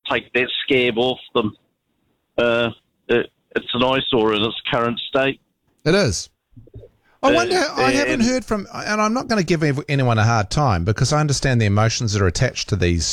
take that scab off them. It's an eyesore in its current state. It is. I wonder, I haven't heard from, and I'm not going to give anyone a hard time because I understand the emotions that are attached to these,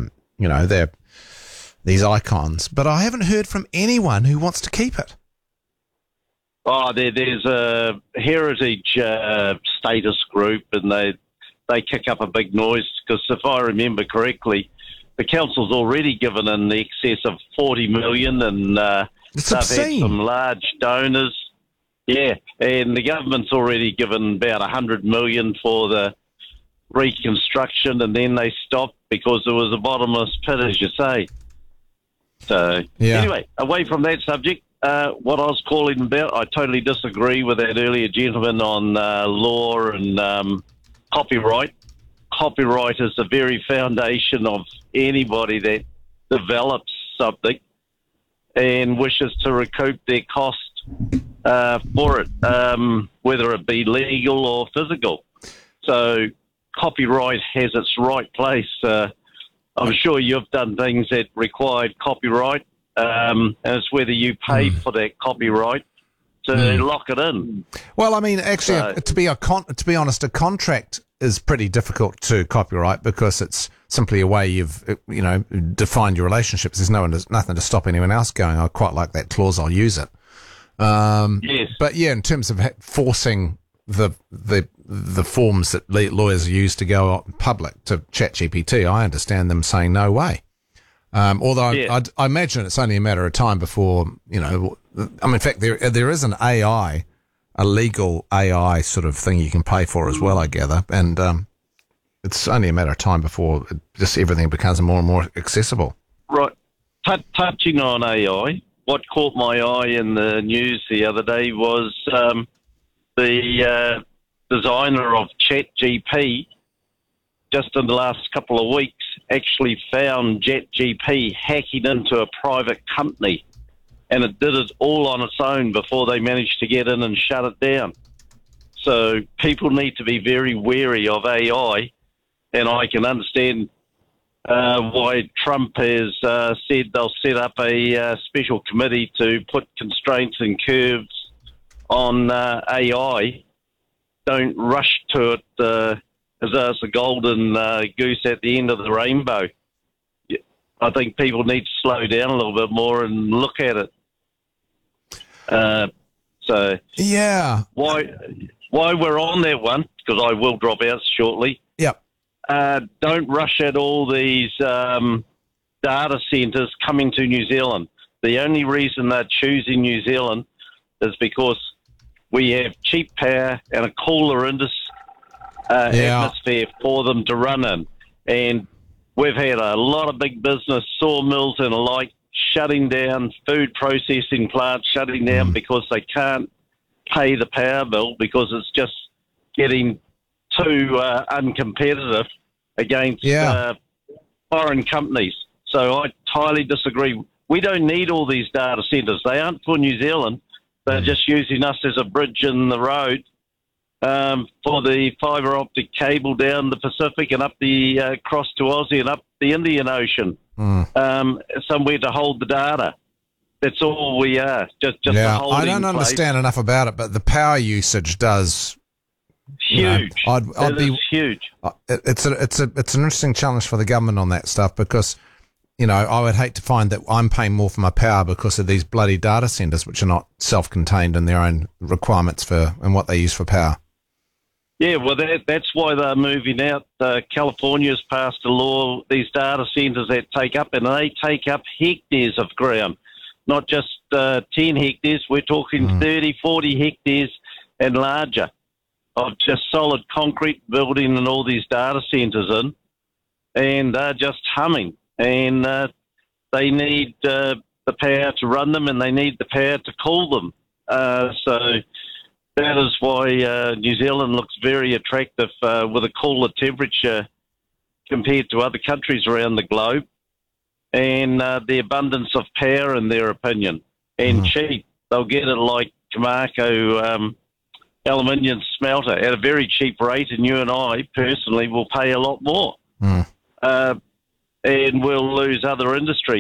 these icons, but I haven't heard from anyone who wants to keep it. Oh, there's a heritage status group, and they kick up a big noise because if I remember correctly, the council's already given in excess of 40 million, and It's they've obscene. had some large donors. Yeah, and the government's already given about 100 million for the reconstruction, and then they stopped because there was a bottomless pit, as you say. So, Anyway, away from that subject, what I was calling about, I totally disagree with that earlier gentleman on law and copyright. Copyright is the very foundation of anybody that develops something and wishes to recoup their cost for it, whether it be legal or physical. So copyright has its right place. I'm sure you've done things that required copyright, and it's whether you paid for that copyright to lock it in. Well, I mean, actually, to be honest, a contract is pretty difficult to copyright because it's simply a way you've, defined your relationships. There's nothing to stop anyone else going, I quite like that clause, I'll use it. Yes. But yeah, in terms of forcing the forms that lawyers use to go out in public to ChatGPT, I understand them saying no way. Although I imagine it's only a matter of time before, in fact, there is an AI, a legal AI sort of thing you can pay for as well, I gather. And it's only a matter of time before just everything becomes more and more accessible. Right. Touching on AI, what caught my eye in the news the other day was the designer of ChatGPT, just in the last couple of weeks, actually found ChatGPT hacking into a private company, and it did it all on its own before they managed to get in and shut it down. So people need to be very wary of AI, and I can understand why Trump has said they'll set up a special committee to put constraints and curves on AI. Don't rush to it as though it's a golden goose at the end of the rainbow. I think people need to slow down a little bit more and look at it. Why we're on that one, because I will drop out shortly. Yep. Don't rush at all these data centres coming to New Zealand. The only reason they're choosing New Zealand is because we have cheap power and a cooler atmosphere for them to run in. And we've had a lot of big business, sawmills and the like, shutting down, food processing plants shutting down because they can't pay the power bill because it's just getting too uncompetitive against foreign companies. So I entirely disagree. We don't need all these data centres. They aren't for New Zealand. They're just using us as a bridge in the road for the fibre optic cable down the Pacific and up the across to Aussie and up the Indian Ocean, somewhere to hold the data. That's all we are. Just a holding I don't understand enough about it, but the power usage does huge. I'd be huge. It's an interesting challenge for the government on that stuff because, I would hate to find that I'm paying more for my power because of these bloody data centres, which are not self-contained in their own requirements for and what they use for power. Yeah, well, that's why they're moving out. California's passed a law, these data centres that take up, and they take up hectares of ground, not just 10 hectares. We're talking 30, 40 hectares and larger of just solid concrete building and all these data centres in, and they're just humming. And they need the power to run them, and they need the power to cool them. So that is why New Zealand looks very attractive with a cooler temperature compared to other countries around the globe, and the abundance of power, in their opinion, and cheap. They'll get it like Camarco aluminium smelter at a very cheap rate, and you and I personally will pay a lot more. And we'll lose other industries.